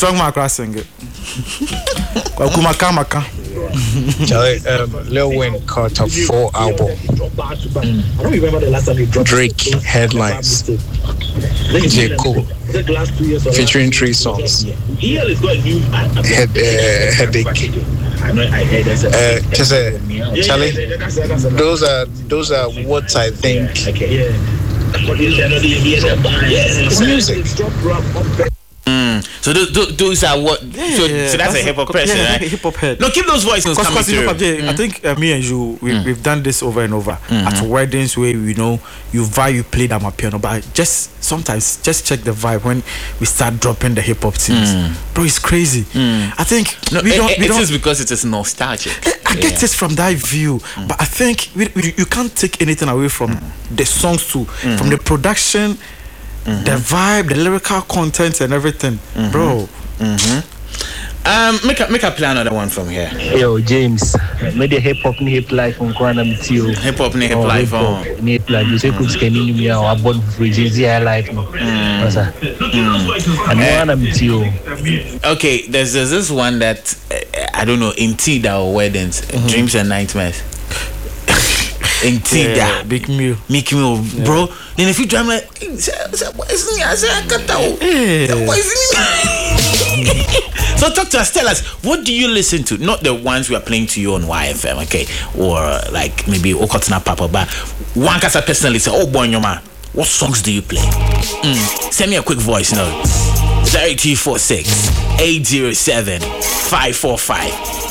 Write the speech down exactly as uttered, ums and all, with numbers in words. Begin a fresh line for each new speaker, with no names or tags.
song Macra sing it. Kumaka Maka.
Charlie, um, Lil Wayne caught a four album. Mm. Drake headlines. J. Cole featuring three songs. Head, uh, headache. Uh, just, uh, Charlie, those are those are what I think. Music.
Mm. So those, those, those are what.
Yeah,
so,
yeah,
so that's, that's a hip hop person,
yeah,
right?
Hip hop head.
No, keep those voices coming
Cause,
through.
cause yeah, mm. I think uh, me and you, we, mm. we've done this over and over mm-hmm. at weddings where you know you vibe, you play that my piano, but just sometimes just check the vibe when we start dropping the hip hop tunes, mm. bro. It's crazy. Mm. I think
no,
we
it,
don't.
It,
we
it
don't,
is because it is nostalgic.
I get yeah. this from that view, mm. but I think we, we, you can't take anything away from mm. the songs too, mm-hmm. from the production, mm-hmm. the vibe, the lyrical content, and everything, mm-hmm. bro.
Mm-hmm. Um, make a make a play another one from here.
Yo, James, made the hip hop ni hip life on Kwana Mitio.
Hip hop ni hip life on.
Ni hip life. You say could scan in me or born for Jay-Z life. What's that? Kwana Mitio.
Okay, there's, there's this one that uh, I don't know in Tida or weddings, mm-hmm. dreams and nightmares. In Tida,
yeah, big meal,
big meal, yeah. Bro. Then if you drive like, hey, say, say, what is it? I say, I got that. What is it? So talk to us. Tell us, what do you listen to? Not the ones we are playing to you on Y F M, okay? Or uh, like maybe Okotana Papa, but one person personally say, oh boy, your man, what songs do you play? Mm. Send me a quick voice note. zero two four six eight zero seven five four five.